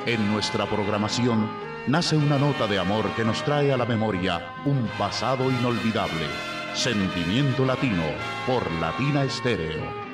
En nuestra programación nace una nota de amor que nos trae a la memoria un pasado inolvidable. Sentimiento Latino por Latina Estéreo.